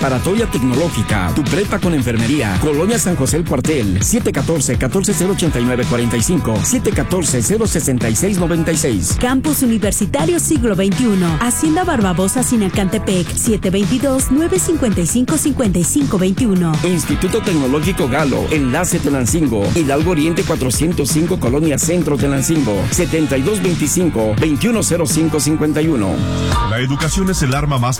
Paratoya Tecnológica, tu prepa con enfermería. Colonia San José el Cuartel, 714-1408945, 714-06696. Campus Universitario Siglo XXI, Hacienda Barbabosa Sinacantepec, 722-955-5521. Instituto Tecnológico Galo, Enlace Tenancingo, Hidalgo Oriente 405, Colonia Centro Tenancingo, 7225-210551. La educación es el arma más